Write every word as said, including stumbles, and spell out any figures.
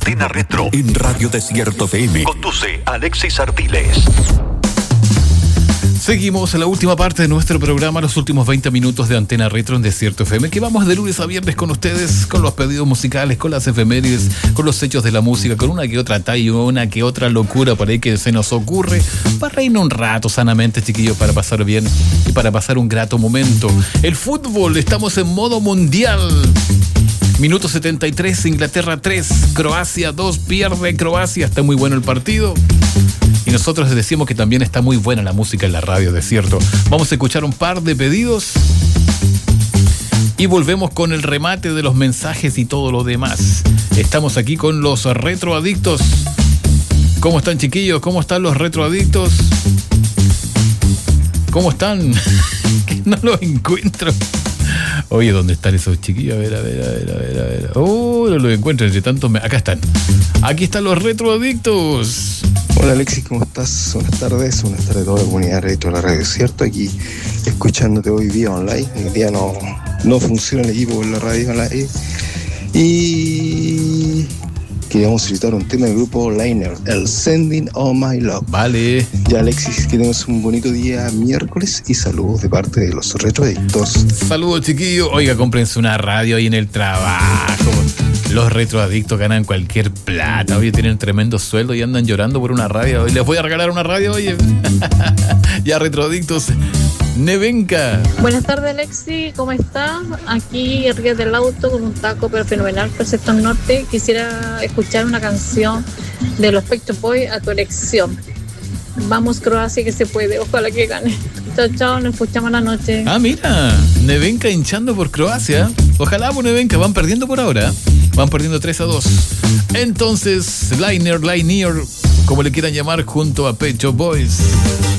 Antena Retro en Radio Desierto F M. Conduce Alexis Artiles. Seguimos en la última parte de nuestro programa, los últimos veinte minutos de Antena Retro en Desierto F M, que vamos de lunes a viernes con ustedes, con los pedidos musicales, con las efemérides, con los hechos de la música, con una que otra talla, una que otra locura por ahí que se nos ocurre, para reírnos un rato sanamente, chiquillos, para pasar bien y para pasar un grato momento. El fútbol, estamos en modo mundial. Minuto setenta y tres, Inglaterra tres, Croacia dos, pierde Croacia, está muy bueno el partido. Y nosotros les decimos que también está muy buena la música en la radio, Desierto. Vamos a escuchar un par de pedidos y volvemos con el remate de los mensajes y todo lo demás. Estamos aquí con los retroadictos. ¿Cómo están, chiquillos? ¿Cómo están los retroadictos? ¿Cómo están? Que no los encuentro. Oye, ¿dónde están esos chiquillos? A ver, a ver, a ver, a ver, a ver. Oh, no los encuentro entre tantos. Me... Acá están. Aquí están los retroadictos. Hola Alexis, ¿cómo estás? Buenas tardes, buenas tardes a toda la comunidad retro de la radio, ¿cierto? Aquí escuchándote hoy día online. Hoy día no, no funciona el equipo en la radio online. Y queríamos solicitar un tema del grupo Liner, el Sending All My Love. Vale. Ya Alexis, que tengas un bonito día miércoles y saludos de parte de los retroadictos. Saludos, chiquillos. Oiga, cómprense una radio ahí en el trabajo. Los retroadictos ganan cualquier plata. Oye, tienen tremendo sueldo y andan llorando por una radio. Hoy les voy a regalar una radio, oye. Ya, retroadictos. Nevenka. Buenas tardes, Alexi, ¿cómo estás? Aquí arriba del auto con un taco pero fenomenal por el sector norte. Quisiera escuchar una canción de los Pet Shop Boys a tu elección. Vamos, Croacia, que se puede, ojalá que gane. Chao, chao, nos escuchamos la noche. Ah, mira, Nevenka hinchando por Croacia. Ojalá, pues, Nevenka, van perdiendo por ahora. Van perdiendo tres a dos. Entonces, Liner, Liner, como le quieran llamar, junto a Pet Shop Boys.